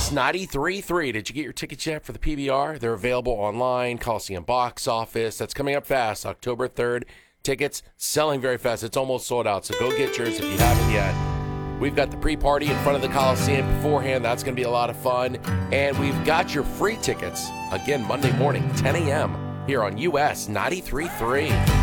US 93.3. Did you get your tickets yet for the PBR? They're available online, Coliseum box office. That's coming up fast, October 3rd. Tickets selling very fast. It's almost sold out, so go get yours if you haven't yet. We've got the pre-party in front of the Coliseum beforehand. That's going to be a lot of fun. And we've got your free tickets, again, Monday morning, 10 a.m. here on US 93.3.